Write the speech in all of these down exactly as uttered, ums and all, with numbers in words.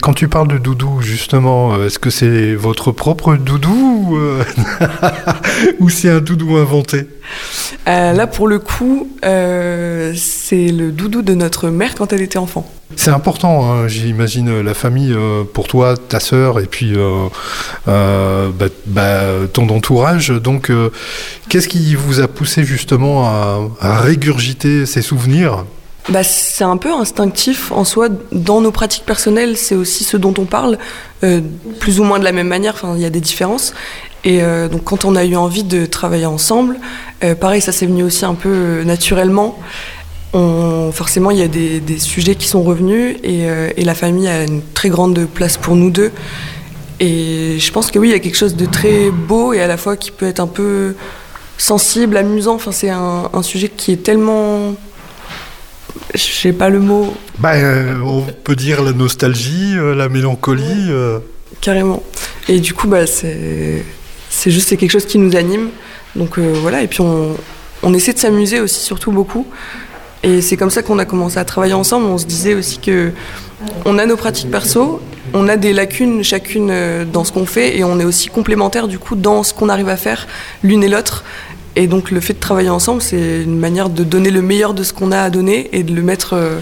Quand tu parles de doudou, justement, est-ce que c'est votre propre doudou ou, euh... ou c'est un doudou inventé ? euh, Là, pour le coup, euh, c'est le doudou de notre mère quand elle était enfant. C'est important, hein, j'imagine, la famille, euh, pour toi, ta sœur, et puis euh, euh, bah, bah, ton entourage. Donc, euh, qu'est-ce qui vous a poussé justement à, à régurgiter ces souvenirs ? Bah, c'est un peu instinctif en soi. Dans nos pratiques personnelles, c'est aussi ce dont on parle, euh, plus ou moins de la même manière, enfin, il y a des différences. Et euh, donc quand on a eu envie de travailler ensemble, euh, pareil, ça s'est venu aussi un peu euh, naturellement. On, forcément, il y a des, des sujets qui sont revenus et, euh, et la famille a une très grande place pour nous deux. Et je pense que oui, il y a quelque chose de très beau et à la fois qui peut être un peu sensible, amusant. Enfin, c'est un, un sujet qui est tellement... Je sais pas le mot. Bah, euh, on peut dire la nostalgie, euh, la mélancolie. Euh... Carrément. Et du coup, bah, c'est, c'est juste c'est quelque chose qui nous anime. Donc euh, voilà, et puis on, on essaie de s'amuser aussi, surtout beaucoup. Et c'est comme ça qu'on a commencé à travailler ensemble. On se disait aussi que on a nos pratiques perso, on a des lacunes chacune dans ce qu'on fait, et on est aussi complémentaires du coup dans ce qu'on arrive à faire l'une et l'autre. Et donc le fait de travailler ensemble, c'est une manière de donner le meilleur de ce qu'on a à donner et de le mettre euh,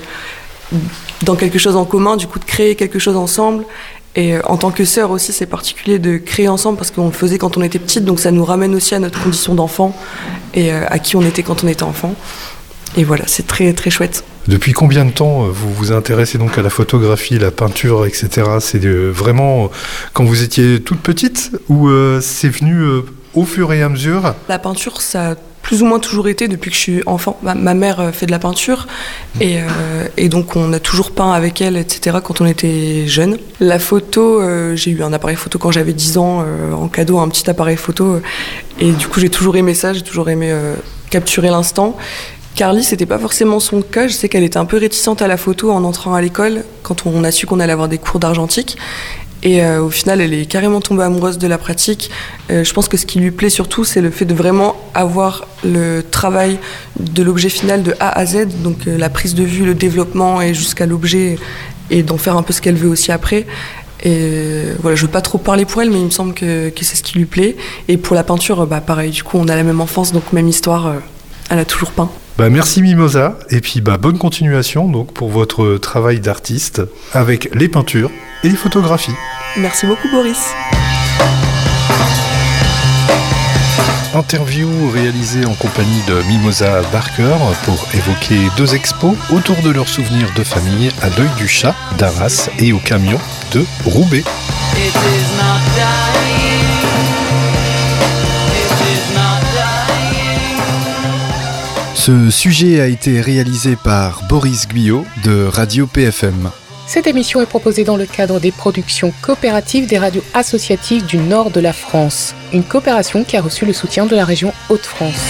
dans quelque chose en commun, du coup de créer quelque chose ensemble. Et euh, en tant que sœur aussi, c'est particulier de créer ensemble parce qu'on le faisait quand on était petite, donc ça nous ramène aussi à notre condition d'enfant et euh, à qui on était quand on était enfant. Et voilà, c'est très très chouette. Depuis combien de temps vous vous intéressez donc à la photographie, la peinture, et cetera. C'est euh, vraiment quand vous étiez toute petite ou euh, c'est venu euh, au fur et à mesure ? La peinture, ça a plus ou moins toujours été depuis que je suis enfant. Ma, ma mère fait de la peinture et, euh, et donc on a toujours peint avec elle, et cetera quand on était jeune. La photo, euh, j'ai eu un appareil photo quand j'avais dix ans, euh, en cadeau, un petit appareil photo. Et du coup, j'ai toujours aimé ça, j'ai toujours aimé euh, capturer l'instant. Carly, c'était pas forcément son cas. Je sais qu'elle était un peu réticente à la photo en entrant à l'école, quand on a su qu'on allait avoir des cours d'argentique. Et euh, au final, elle est carrément tombée amoureuse de la pratique. Euh, je pense que ce qui lui plaît surtout, c'est le fait de vraiment avoir le travail de l'objet final de A à Z, donc euh, la prise de vue, le développement et jusqu'à l'objet, et d'en faire un peu ce qu'elle veut aussi après. Et euh, voilà, je veux pas trop parler pour elle, mais il me semble que, que c'est ce qui lui plaît. Et pour la peinture, bah pareil, du coup, on a la même enfance, donc même histoire, euh, elle a toujours peint. Bah merci Mimosa, et puis bah bonne continuation donc pour votre travail d'artiste avec les peintures et les photographies. Merci beaucoup Boris. Interview réalisée en compagnie de Mimosa Barker pour évoquer deux expos autour de leurs souvenirs de famille à l'œil du chat d'Arras et au camion de Roubaix. Ce sujet a été réalisé par Boris Guyot de Radio P F M. Cette émission est proposée dans le cadre des productions coopératives des radios associatives du nord de la France, une coopération qui a reçu le soutien de la région Hauts-de-France.